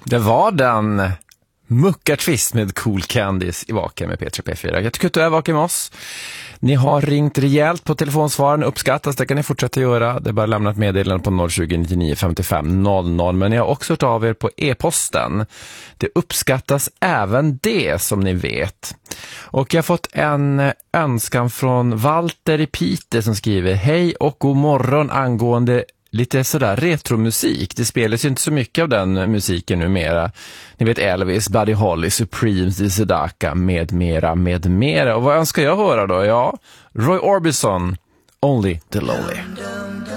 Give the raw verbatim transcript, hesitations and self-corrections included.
Det var den Muckartvist med Cool Candies i Vaken med P tre P fyra. Jag tycker att du är vaken med oss. Ni har ringt rejält på telefonsvaren, uppskattas, det kan ni fortsätta göra. Det är bara lämna ett meddelande på noll tjugo, nittionio, femtiofem, noll noll. Men ni har också hört av er på e-posten. Det uppskattas även det, som ni vet. Och jag har fått en önskan från Walter i Piteå som skriver: hej och god morgon angående lite sådär retromusik. Det spelas ju inte så mycket av den musiken numera. Ni vet Elvis, Buddy Holly, Supremes, The Sedaka med mera, med mera. Och vad önskar jag höra då? Ja, Roy Orbison, Only the Lonely.